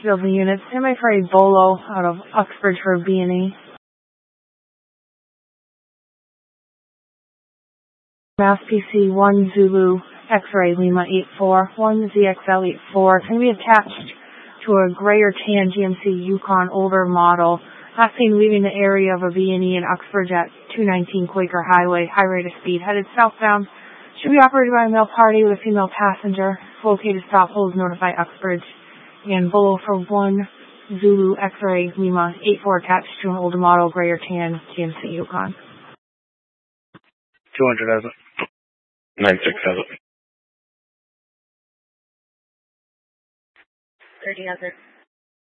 Building units, standby for a Bolo out of Uxbridge for B&E. Mass PC 1 Zulu X-Ray Lima 84, 1 ZXL 84, can be attached to a gray or tan GMC Yukon older model. Last seen leaving the area of a B&E in Uxbridge at 219 Quaker Highway, high rate of speed, headed southbound. Should be operated by a male party with a female passenger. Located stop holds notify Uxbridge. And Bolo for 1 Zulu X-Ray Lima 84 attached to an older model gray or tan GMC Yukon. 200 has it. 96 has it. 30 has it.